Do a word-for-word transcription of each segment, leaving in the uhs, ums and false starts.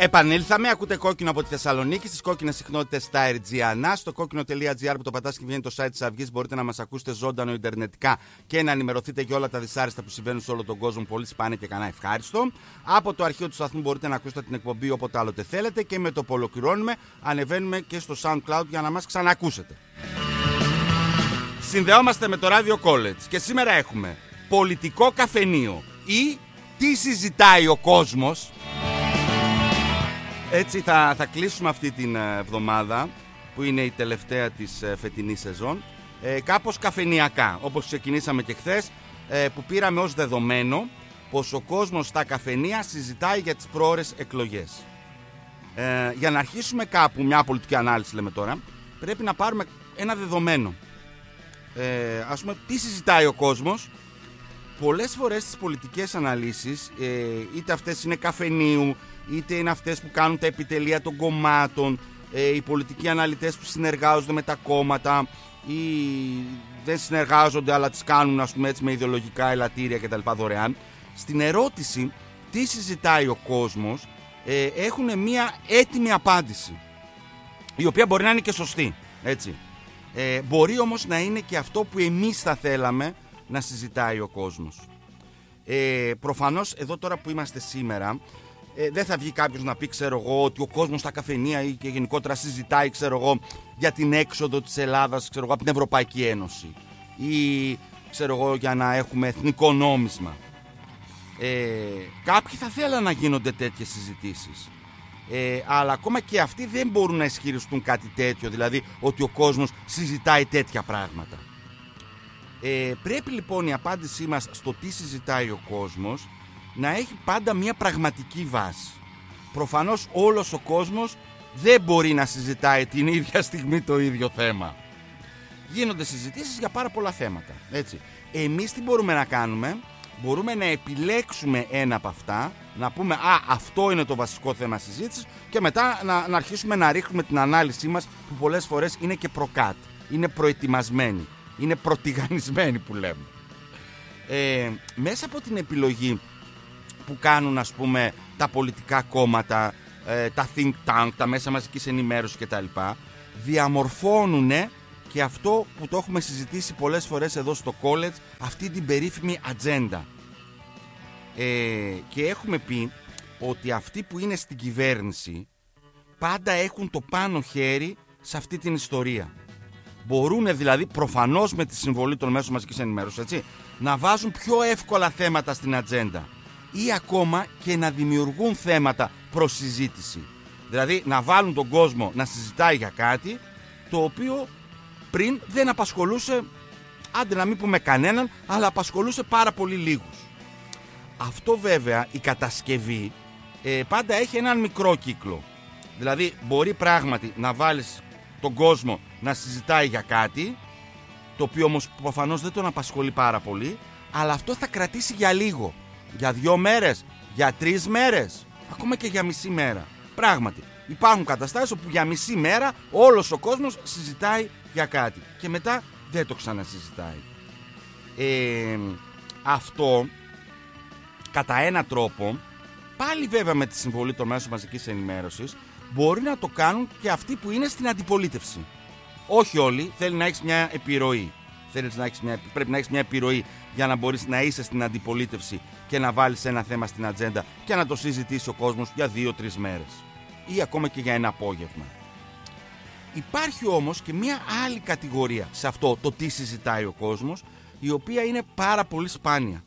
Επανήλθαμε, ακούτε Κόκκινο από τη Θεσσαλονίκη, στις κόκκινες συχνότητες στα Ερτζιανά. Στο κόκκινο τελεία τζι άρ που το πατάς και βγαίνει το site της Αυγής, μπορείτε να μας ακούσετε ζωντανό ιντερνετικά και να ενημερωθείτε για όλα τα δυσάρεστα που συμβαίνουν σε όλο τον κόσμο. Πολύ σπάνια και κανένα ευχάριστο. Από το αρχείο του σταθμού μπορείτε να ακούσετε την εκπομπή όποτε άλλοτε θέλετε και με το που ολοκληρώνουμε ανεβαίνουμε και στο SoundCloud για να μας ξανακούσετε. Συνδεόμαστε με το Radio College και σήμερα έχουμε πολιτικό καφενείο ή τι συζητάει ο κόσμος. Έτσι θα, θα κλείσουμε αυτή την εβδομάδα που είναι η τελευταία της φετινής σεζόν ε, κάπως καφενιακά, όπως ξεκινήσαμε και χθες, ε, που πήραμε ως δεδομένο πως ο κόσμος στα καφενεία συζητάει για τις προώρες εκλογές. Ε, για να αρχίσουμε κάπου μια πολιτική ανάλυση, λέμε τώρα, πρέπει να πάρουμε ένα δεδομένο. Ε, ας πούμε, τι συζητάει ο κόσμος. Πολλές φορές στις πολιτικές αναλύσεις, ε, είτε αυτές είναι καφενείου, είτε είναι αυτές που κάνουν τα επιτελεία των κομμάτων, ε, οι πολιτικοί αναλυτές που συνεργάζονται με τα κόμματα ή δεν συνεργάζονται αλλά τις κάνουν, ας πούμε, έτσι, με ιδεολογικά ελαττήρια κτλ. Δωρεάν. Στην ερώτηση τι συζητάει ο κόσμος, ε, έχουν μια έτοιμη απάντηση, η οποία μπορεί να είναι και σωστή, έτσι. Ε, μπορεί όμως να είναι και αυτό που εμείς θα θέλαμε να συζητάει ο κόσμος. Ε, προφανώς εδώ τώρα που είμαστε σήμερα, ε, δεν θα βγει κάποιος να πει, ξέρω εγώ, ότι ο κόσμος στα καφενεία ή και γενικότερα συζητάει, ξέρω εγώ, για την έξοδο της Ελλάδας, ξέρω εγώ, από την Ευρωπαϊκή Ένωση ή, ξέρω εγώ, για να έχουμε εθνικό νόμισμα. Ε, κάποιοι θα θέλαν να γίνονται τέτοιες συζητήσεις, ε, αλλά ακόμα και αυτοί δεν μπορούν να ισχυριστούν κάτι τέτοιο, δηλαδή ότι ο κόσμος συζητάει τέτοια πράγματα. Ε, πρέπει λοιπόν η απάντησή μας στο τι συζητάει ο κόσμος να έχει πάντα μια πραγματική βάση. Προφανώς όλος ο κόσμος δεν μπορεί να συζητάει την ίδια στιγμή το ίδιο θέμα. Γίνονται συζητήσεις για πάρα πολλά θέματα, έτσι. Εμείς τι μπορούμε να κάνουμε? Μπορούμε να επιλέξουμε ένα από αυτά, να πούμε «Α, αυτό είναι το βασικό θέμα συζήτησης» και μετά να, να αρχίσουμε να ρίχνουμε την ανάλυση μας, που πολλές φορές είναι και προκάτ, είναι προετοιμασμένη, είναι προτιγανισμένη που λέμε. Ε, μέσα από την επιλογή που κάνουν, ας πούμε, τα πολιτικά κόμματα, ε, τα think tank, τα μέσα μαζικής ενημέρωσης κτλ, διαμορφώνουν και αυτό που το έχουμε συζητήσει πολλές φορές εδώ στο college, αυτή την περίφημη ατζέντα. Ε, και έχουμε πει ότι αυτοί που είναι στην κυβέρνηση πάντα έχουν το πάνω χέρι σε αυτή την ιστορία. Μπορούν δηλαδή, προφανώς με τη συμβολή των μέσων μαζικής ενημέρωσης, έτσι, να βάζουν πιο εύκολα θέματα στην ατζέντα ή ακόμα και να δημιουργούν θέματα προς συζήτηση. Δηλαδή να βάλουν τον κόσμο να συζητάει για κάτι το οποίο πριν δεν απασχολούσε, άντε να μην πούμε κανέναν, αλλά απασχολούσε πάρα πολύ λίγους. Αυτό βέβαια, η κατασκευή, ε, πάντα έχει έναν μικρό κύκλο. Δηλαδή μπορεί πράγματι να βάλεις τον κόσμο να συζητάει για κάτι, το οποίο όμως προφανώς δεν τον απασχολεί πάρα πολύ, αλλά αυτό θα κρατήσει για λίγο, για δύο μέρες, για τρεις μέρες, ακόμα και για μισή μέρα. Πράγματι υπάρχουν καταστάσεις όπου για μισή μέρα όλος ο κόσμος συζητάει για κάτι και μετά δεν το ξανασυζητάει. Ε, αυτό κατά ένα τρόπο, πάλι βέβαια με τη συμβολή των μέσων μαζικής ενημέρωσης, μπορεί να το κάνουν και αυτοί που είναι στην αντιπολίτευση. Όχι όλοι, θέλει να έχεις μια επιρροή. Θέλεις να έχεις μια, πρέπει να έχεις μια επιρροή για να μπορείς να είσαι στην αντιπολίτευση και να βάλεις ένα θέμα στην ατζέντα και να το συζητήσει ο κόσμος για δύο-τρεις μέρες ή ακόμα και για ένα απόγευμα. Υπάρχει όμως και μια άλλη κατηγορία σε αυτό το τι συζητάει ο κόσμος, η οποία είναι πάρα πολύ σπάνια.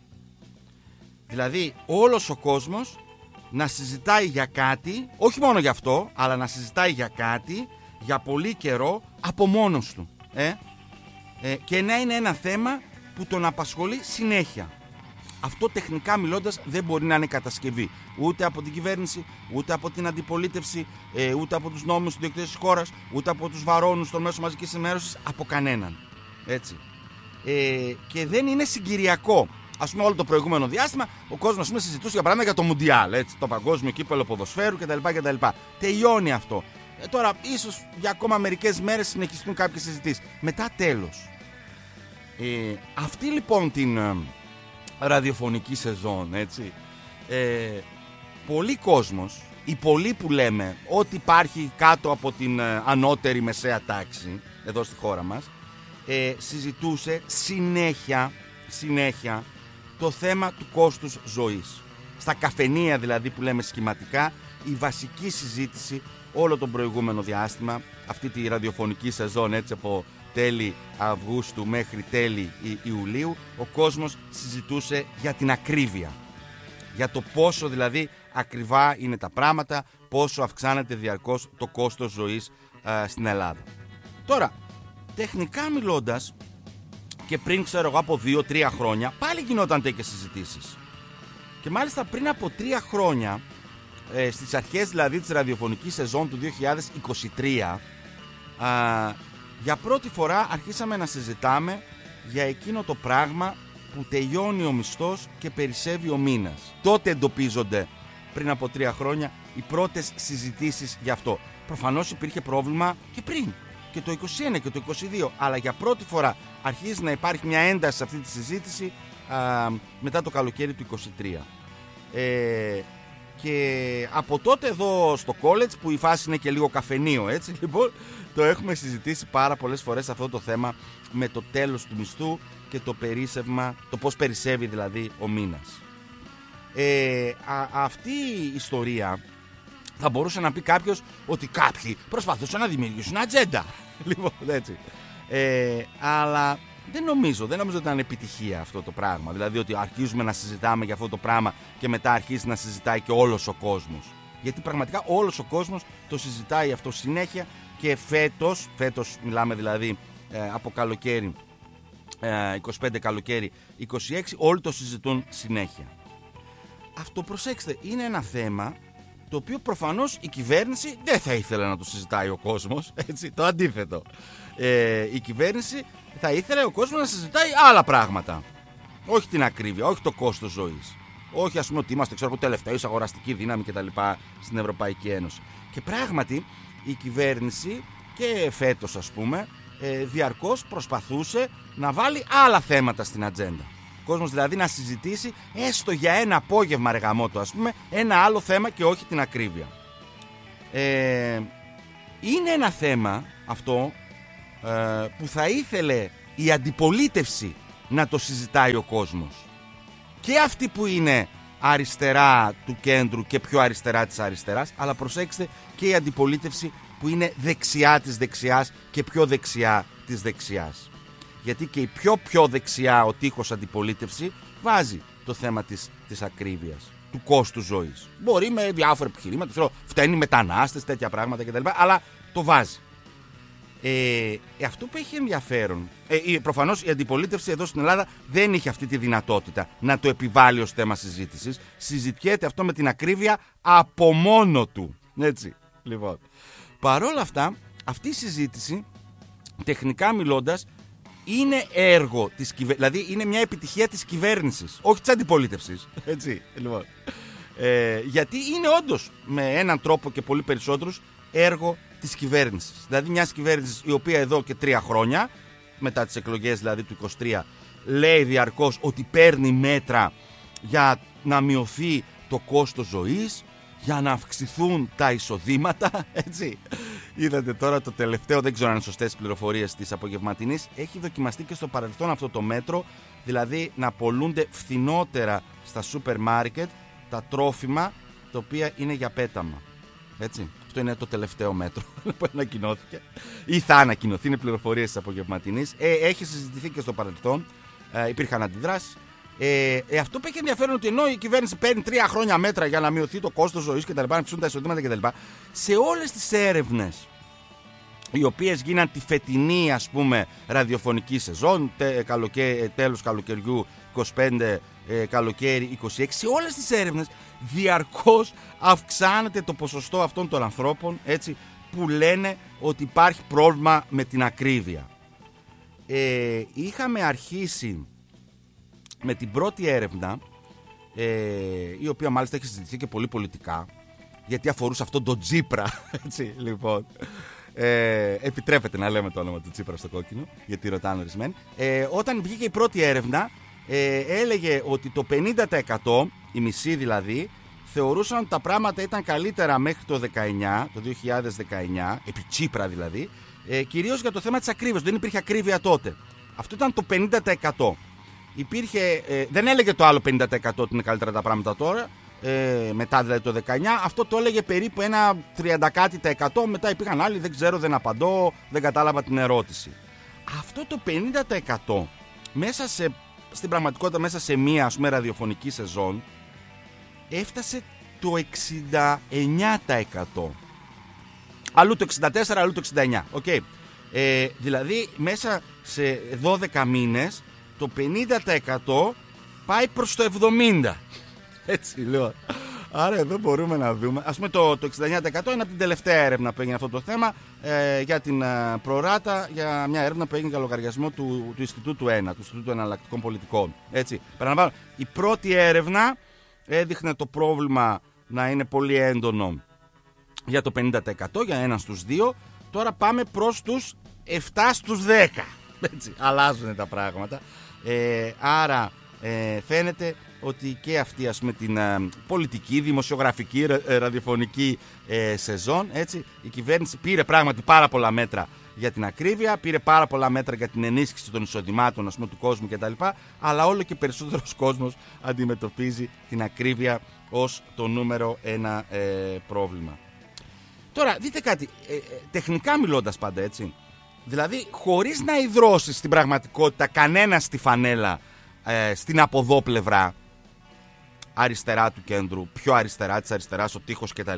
Δηλαδή όλος ο κόσμος να συζητάει για κάτι, όχι μόνο για αυτό, αλλά να συζητάει για κάτι για πολύ καιρό από μόνος του, ε? Ε, και να είναι ένα θέμα που τον απασχολεί συνέχεια. Αυτό τεχνικά μιλώντας δεν μπορεί να είναι κατασκευή ούτε από την κυβέρνηση, ούτε από την αντιπολίτευση, ε, ούτε από τους νόμους του διοικητές της χώρας, ούτε από τους βαρώνους των μέσων μαζικής ενημέρωσης, από κανέναν. Έτσι. Ε, και δεν είναι συγκυριακό. Ας πούμε, όλο το προηγούμενο διάστημα ο κόσμος συζητούσε για παράδειγμα για το Μουντιάλ, έτσι, το παγκόσμιο κύπελλο ποδοσφαίρου κτλ. κτλ. Τελειώνει αυτό. Ε, τώρα, ίσως για ακόμα μερικές μέρες συνεχιστούν κάποιες συζητήσεις. Μετά τέλος. Ε, αυτή λοιπόν την ε, ραδιοφωνική σεζόν, έτσι, ε, πολλοί κόσμος οι πολλοί που λέμε ότι υπάρχει κάτω από την ε, ανώτερη μεσαία τάξη εδώ στη χώρα μας, ε, συζητούσε συνέχεια, συνέχεια το θέμα του κόστους ζωής. Στα καφενεία δηλαδή που λέμε σχηματικά, η βασική συζήτηση όλο τον προηγούμενο διάστημα, αυτή τη ραδιοφωνική σεζόν, έτσι από τέλη Αυγούστου μέχρι τέλη Ιουλίου, ο κόσμος συζητούσε για την ακρίβεια. Για το πόσο δηλαδή ακριβά είναι τα πράγματα, πόσο αυξάνεται διαρκώς το κόστος ζωής α, στην Ελλάδα. Τώρα, τεχνικά μιλώντας, και πριν ξέρω εγώ από δύο τρία χρόνια, πάλι γινόταν τέτοιες συζητήσεις. Και μάλιστα πριν από τρία χρόνια, ε, στις αρχές δηλαδή της ραδιοφωνικής σεζόν του δύο χιλιάδες είκοσι τρία, α, για πρώτη φορά αρχίσαμε να συζητάμε για εκείνο το πράγμα που τελειώνει ο μισθός και περισσεύει ο μήνας. Τότε εντοπίζονται, πριν από τρία χρόνια, οι πρώτες συζητήσεις γι' αυτό. Προφανώς υπήρχε πρόβλημα και πριν, και το είκοσι ένα και το είκοσι δύο, αλλά για πρώτη φορά αρχίζει να υπάρχει μια ένταση σε αυτή τη συζήτηση α, μετά το καλοκαίρι του είκοσι τρία. Ε, και από τότε εδώ στο college, που η φάση είναι και λίγο καφενείο, έτσι, λοιπόν, το έχουμε συζητήσει πάρα πολλές φορές αυτό το θέμα με το τέλος του μισθού και το περίσσευμα, το πώς περισσεύει δηλαδή ο μήνας. Ε, α, αυτή η ιστορία θα μπορούσε να πει κάποιος ότι κάποιοι προσπαθούσαν να δημιουργήσουν ατζέντα. Λοιπόν, έτσι. Ε, αλλά δεν νομίζω, δεν νομίζω ότι ήταν επιτυχία αυτό το πράγμα. Δηλαδή ότι αρχίζουμε να συζητάμε για αυτό το πράγμα και μετά αρχίζει να συζητάει και όλος ο κόσμος. Γιατί πραγματικά όλος ο κόσμος το συζητάει αυτό συνέχεια, και φέτος, φέτος μιλάμε δηλαδή ε, από καλοκαίρι ε, είκοσι πέντε καλοκαίρι είκοσι έξι, όλοι το συζητούν συνέχεια. Αυτό, προσέξτε, είναι ένα θέμα το οποίο προφανώς η κυβέρνηση δεν θα ήθελε να το συζητάει ο κόσμος, έτσι, το αντίθετο. Ε, η κυβέρνηση θα ήθελε ο κόσμος να συζητάει άλλα πράγματα. Όχι την ακρίβεια, όχι το κόστος ζωής. Όχι, ας πούμε, ότι είμαστε, ξέρω, τελευταίοι αγοραστική δύναμη κτλ. Στην Ευρωπαϊκή Ένωση. Και πράγματι η κυβέρνηση και φέτος, ας πούμε, ε, διαρκώς προσπαθούσε να βάλει άλλα θέματα στην ατζέντα. Ο κόσμος δηλαδή να συζητήσει έστω για ένα απόγευμα, ρε γαμώτο, ας πούμε, ένα άλλο θέμα και όχι την ακρίβεια. Ε, είναι ένα θέμα αυτό ε, που θα ήθελε η αντιπολίτευση να το συζητάει ο κόσμος. Και αυτή που είναι αριστερά του κέντρου και πιο αριστερά της αριστεράς, αλλά προσέξτε, και η αντιπολίτευση που είναι δεξιά της δεξιάς και πιο δεξιά της δεξιάς. Γιατί και η πιο πιο δεξιά, ο τείχος αντιπολίτευση, βάζει το θέμα της, της ακρίβειας, του κόστου ζωής. Μπορεί με διάφορα επιχειρήματα, ξέρω, φταίνουν οι μετανάστες, τέτοια πράγματα κτλ. Αλλά το βάζει. Ε, αυτό που έχει ενδιαφέρον, ε, προφανώς η αντιπολίτευση εδώ στην Ελλάδα δεν είχε αυτή τη δυνατότητα να το επιβάλλει ως θέμα συζήτησης. Συζητιέται αυτό με την ακρίβεια από μόνο του. Έτσι, λοιπόν. Παρόλα αυτά, αυτή η συζήτηση, τεχνικά μιλώντας, είναι έργο της κυβέρνησης, δηλαδή είναι μια επιτυχία της κυβέρνησης, όχι της αντιπολίτευσης. Έτσι, λοιπόν. Ε, γιατί είναι όντως με έναν τρόπο και πολύ περισσότερους έργο της κυβέρνησης. Δηλαδή μιας κυβέρνησης η οποία εδώ και τρία χρόνια, μετά τις εκλογές δηλαδή του είκοσι τρία, λέει διαρκώς ότι παίρνει μέτρα για να μειωθεί το κόστος ζωής, για να αυξηθούν τα εισοδήματα, έτσι. Είδατε τώρα το τελευταίο, δεν ξέρω αν είναι σωστές πληροφορίες της απογευματινής, έχει δοκιμαστεί και στο παρελθόν αυτό το μέτρο, δηλαδή να πωλούνται φθηνότερα στα σούπερ μάρκετ τα τρόφιμα τα οποία είναι για πέταμα. Έτσι. Αυτό είναι το τελευταίο μέτρο που ανακοινώθηκε ή θα ανακοινωθεί, είναι πληροφορίες της απογευματινής. Ε, έχει συζητηθεί και στο παρελθόν, ε, υπήρχαν αντιδράσεις. Ε, ε, αυτό που έχει ενδιαφέρον ότι ενώ η κυβέρνηση παίρνει τρία χρόνια μέτρα για να μειωθεί το κόστος ζωής και τα λοιπά, να αυξηθούν τα εισοδήματα κτλ., σε όλες τις έρευνες οι οποίες γίναν τη φετινή, ας πούμε, ραδιοφωνική σεζόν, τε, καλοκαι, τέλος καλοκαιριού είκοσι πέντε, ε, καλοκαίρι είκοσι έξι, σε όλες τις έρευνες διαρκώς αυξάνεται το ποσοστό αυτών των ανθρώπων, έτσι, που λένε ότι υπάρχει πρόβλημα με την ακρίβεια. Ε, είχαμε αρχίσει με την πρώτη έρευνα, ε, η οποία μάλιστα έχει συζητηθεί και πολύ πολιτικά, γιατί αφορούσε αυτόν τον Τσίπρα, έτσι, λοιπόν. Ε, επιτρέπεται να λέμε το όνομα του Τσίπρα στο κόκκινο, γιατί ρωτάνε ορισμένοι. Ε, όταν βγήκε η πρώτη έρευνα, ε, έλεγε ότι το πενήντα τοις εκατό, η μισή δηλαδή, θεωρούσαν ότι τα πράγματα ήταν καλύτερα μέχρι το δεκαεννιά, το δύο χιλιάδες δεκαεννιά, επί Τσίπρα δηλαδή, ε, κυρίως για το θέμα της ακρίβειας. Δεν υπήρχε ακρίβεια τότε. Αυτό ήταν το πενήντα τοις εκατό. Υπήρχε, ε, δεν έλεγε το άλλο πενήντα τοις εκατό ότι είναι καλύτερα τα πράγματα τώρα, ε, μετά δηλαδή το δεκαεννιά. Αυτό το έλεγε περίπου ένα τριάντα κάτι τοις εκατό. Μετά υπήρχαν άλλοι, δεν ξέρω, δεν απαντώ, δεν κατάλαβα την ερώτηση. Αυτό το πενήντα τοις εκατό μέσα σε, στην πραγματικότητα μέσα σε μία, ας πούμε, ραδιοφωνική σεζόν έφτασε το εξήντα εννιά τοις εκατό. Αλλού το εξήντα τέσσερα, αλλού το εξήντα εννιά. Okay. Ε, δηλαδή μέσα σε δώδεκα μήνες το πενήντα τοις εκατό πάει προς το εβδομήντα. Έτσι λέω. Άρα εδώ μπορούμε να δούμε. Ας πούμε το, το εξήντα εννιά τοις εκατό είναι από την τελευταία έρευνα που έγινε αυτό το θέμα, ε, για την ε, προράτα, για μια έρευνα που έγινε για λογαριασμό του, του Ινστιτούτου ένα, του Ινστιτούτου Εναλλακτικών Πολιτικών. Έτσι. Παραλαμβάνω, η πρώτη έρευνα έδειχνε το πρόβλημα να είναι πολύ έντονο για το πενήντα τοις εκατό, για έναν στους δύο. Τώρα πάμε προς τους επτά στους δέκα. Έτσι, αλλάζουν τα πράγματα. Ε, άρα ε, φαίνεται ότι και αυτή, ας πούμε, την ε, πολιτική, δημοσιογραφική, ρα, ραδιοφωνική ε, σεζόν, έτσι, η κυβέρνηση πήρε πράγματι πάρα πολλά μέτρα για την ακρίβεια, πήρε πάρα πολλά μέτρα για την ενίσχυση των εισοδημάτων, ας πούμε, του κόσμου κτλ. Αλλά όλο και περισσότερος κόσμος αντιμετωπίζει την ακρίβεια ως το νούμερο ένα ε, πρόβλημα. Τώρα, δείτε κάτι, ε, ε, τεχνικά μιλώντας πάντα, έτσι, δηλαδή χωρίς να υδρώσει στην πραγματικότητα κανένα στη φανέλα, ε, στην από πλευρά, αριστερά του κέντρου, πιο αριστερά της αριστεράς, ο τοίχος κτλ.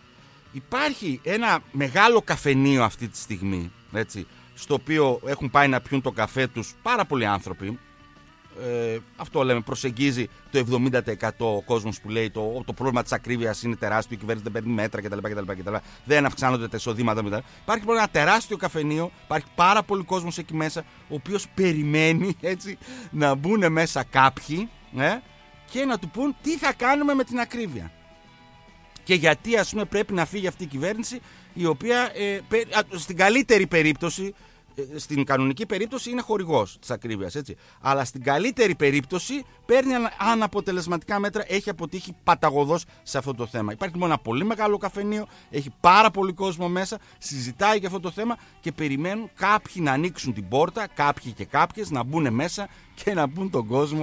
Υπάρχει ένα μεγάλο καφενείο αυτή τη στιγμή, έτσι, στο οποίο έχουν πάει να πιούν το καφέ τους πάρα πολλοί άνθρωποι. Ε, αυτό λέμε, προσεγγίζει το εβδομήντα τοις εκατό ο κόσμος που λέει το, το πρόβλημα της ακρίβειας είναι τεράστιο, η κυβέρνηση δεν παίρνει μέτρα κτλ, κτλ, κτλ. Δεν αυξάνονται τα εισοδήματα μετά. Υπάρχει λοιπόν ένα τεράστιο καφενείο, υπάρχει πάρα πολύ κόσμος εκεί μέσα, ο οποίος περιμένει, έτσι, να μπουν μέσα κάποιοι, ε, και να του πούν τι θα κάνουμε με την ακρίβεια. Και γιατί, ας πούμε, πρέπει να φύγει αυτή η κυβέρνηση, η οποία ε, πε, στην καλύτερη περίπτωση, ε, στην κανονική περίπτωση είναι χορηγός της ακρίβειας, έτσι. Αλλά στην καλύτερη περίπτωση παίρνει αναποτελεσματικά μέτρα, έχει αποτύχει παταγωδώς σε αυτό το θέμα. Υπάρχει μόνο ένα πολύ μεγάλο καφενείο, έχει πάρα πολύ κόσμο μέσα, συζητάει για αυτό το θέμα και περιμένουν κάποιοι να ανοίξουν την πόρτα, κάποιοι και κάποιες να μπουν μέσα και να πούν τον κόσμο